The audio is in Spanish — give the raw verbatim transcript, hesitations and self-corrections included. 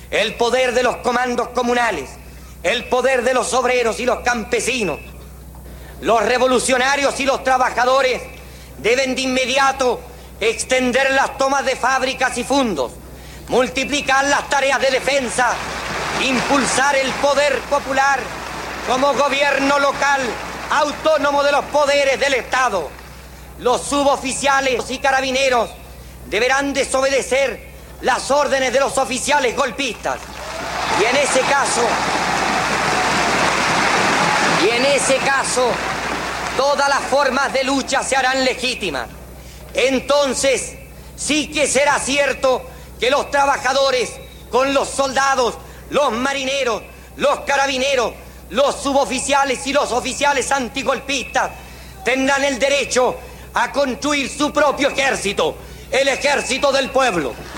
el poder de los comandos comunales, el poder de los obreros y los campesinos. Los revolucionarios y los trabajadores deben de inmediato extender las tomas de fábricas y fundos, multiplicar las tareas de defensa, impulsar el poder popular como gobierno local autónomo de los poderes del Estado. Los suboficiales y carabineros deberán desobedecer las órdenes de los oficiales golpistas. Y en ese caso, y en ese caso, todas las formas de lucha se harán legítimas. Entonces, sí que será cierto que los trabajadores, con los soldados, los marineros, los carabineros, los suboficiales y los oficiales antigolpistas, tendrán el derecho a construir su propio ejército, el ejército del pueblo.